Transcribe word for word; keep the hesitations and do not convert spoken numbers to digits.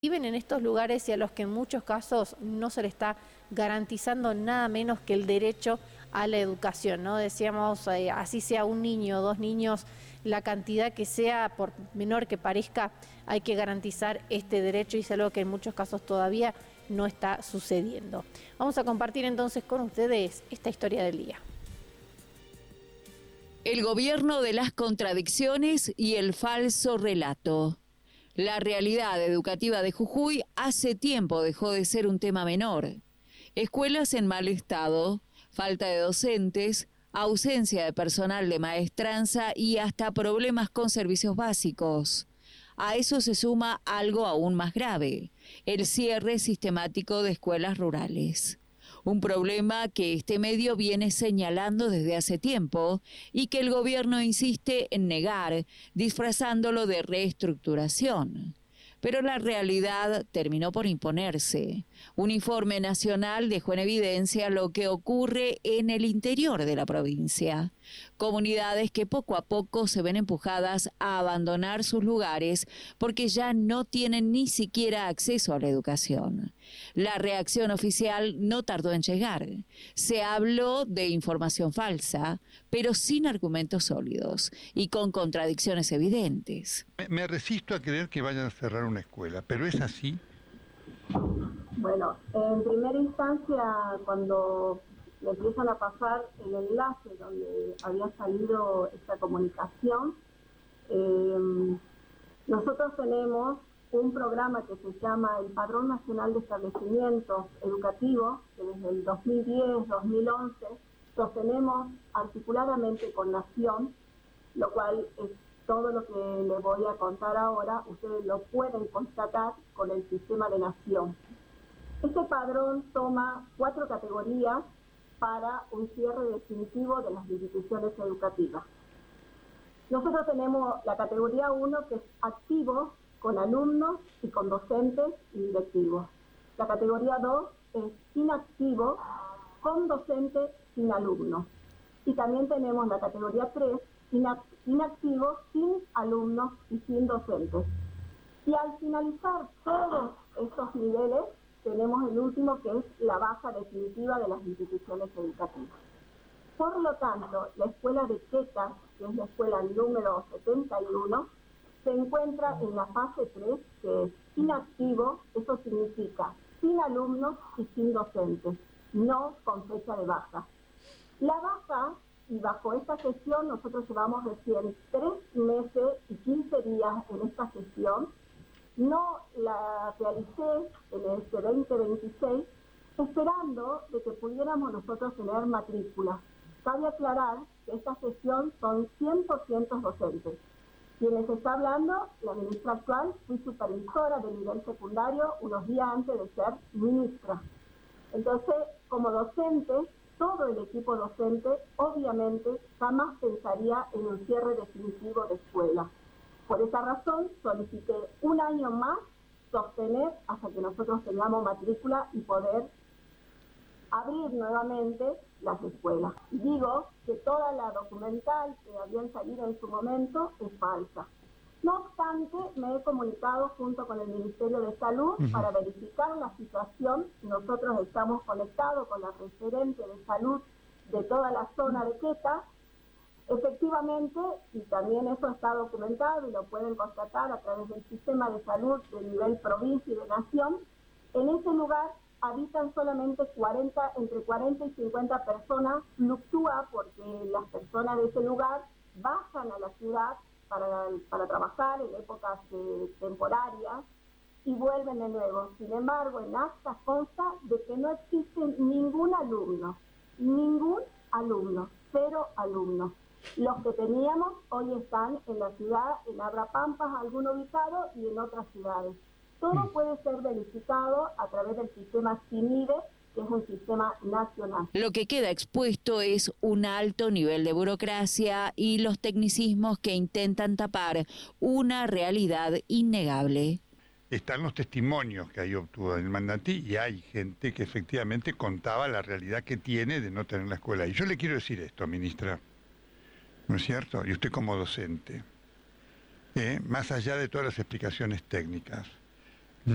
viven en estos lugares y a los que en muchos casos no se les está garantizando nada menos que el derecho a la educación, ¿no? Decíamos, eh, así sea un niño o dos niños, la cantidad que sea, por menor que parezca, hay que garantizar este derecho y es algo que en muchos casos todavía no está sucediendo. Vamos a compartir entonces con ustedes esta historia del día. El gobierno de las contradicciones y el falso relato. La realidad educativa de Jujuy hace tiempo dejó de ser un tema menor. Escuelas en mal estado, falta de docentes, ausencia de personal de maestranza y hasta problemas con servicios básicos. A eso se suma algo aún más grave, el cierre sistemático de escuelas rurales. Un problema que este medio viene señalando desde hace tiempo y que el gobierno insiste en negar, disfrazándolo de reestructuración. Pero la realidad terminó por imponerse. Un informe nacional dejó en evidencia lo que ocurre en el interior de la provincia. Comunidades que poco a poco se ven empujadas a abandonar sus lugares porque ya no tienen ni siquiera acceso a la educación. La reacción oficial no tardó en llegar. Se habló de información falsa, pero sin argumentos sólidos y con contradicciones evidentes. Me, me resisto a creer que vayan a cerrar una escuela, pero ¿es así? Bueno, en primera instancia, cuando me empiezan a pasar el enlace donde había salido esta comunicación, eh, nosotros tenemos un programa que se llama el Padrón Nacional de Establecimientos Educativos, que desde el dos mil diez, dos mil once sostenemos articuladamente con Nación, lo cual es todo lo que les voy a contar ahora, ustedes lo pueden constatar con el sistema de Nación. Este padrón toma cuatro categorías para un cierre definitivo de las instituciones educativas. Nosotros tenemos la categoría uno, que es activo, con alumnos y con docentes y directivos. La categoría dos es inactivo, con docentes sin alumnos. Y también tenemos la categoría tres, inactivo, sin alumnos y sin docentes. Y al finalizar todos estos niveles, tenemos el último, que es la baja definitiva de las instituciones educativas. Por lo tanto, la escuela de Queta, que es la escuela número setenta y uno, se encuentra en la fase tres, que es inactivo, eso significa sin alumnos y sin docentes, no con fecha de baja. La baja, y bajo esta gestión nosotros llevamos recién tres meses y quince días en esta gestión, no la realicé en este veinte veintiséis, esperando de que pudiéramos nosotros tener matrícula. Cabe aclarar que esta gestión son cien por ciento docentes. Quienes está hablando, la ministra actual, fui supervisora de nivel secundario unos días antes de ser ministra. Entonces, como docente, todo el equipo docente, obviamente, jamás pensaría en un cierre definitivo de escuela. Por esa razón, solicité un año más sostener hasta que nosotros tengamos matrícula y poder abrir nuevamente las escuelas. Y digo que toda la documental que habían salido en su momento es falsa. No obstante, me he comunicado junto con el Ministerio de Salud uh-huh. para verificar la situación. Nosotros estamos conectados con la referente de salud de toda la zona de Queta. Efectivamente, y también eso está documentado y lo pueden constatar a través del sistema de salud de nivel provincia y de nación, en ese lugar habitan solamente cuarenta, entre cuarenta y cincuenta personas, fluctúa porque las personas de ese lugar bajan a la ciudad para, para trabajar en épocas eh, temporarias y vuelven de nuevo. Sin embargo, en acta consta de que no existe ningún alumno, ningún alumno, cero alumnos. Los que teníamos hoy están en la ciudad, en Abrapampas, alguno ubicado, y en otras ciudades. Todo puede ser verificado a través del sistema CIMIDE, que es un sistema nacional. Lo que queda expuesto es un alto nivel de burocracia y los tecnicismos que intentan tapar una realidad innegable. Están los testimonios que ahí obtuvo el mandatí y hay gente que efectivamente contaba la realidad que tiene de no tener la escuela. Y yo le quiero decir esto, ministra, ¿no es cierto? Y usted como docente, eh, más allá de todas las explicaciones técnicas,